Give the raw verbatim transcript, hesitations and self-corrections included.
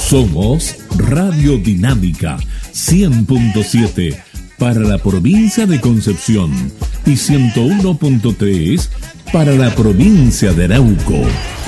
Somos Radio Dinámica cien punto siete para la provincia de Concepción y ciento uno punto tres para la provincia de Arauco.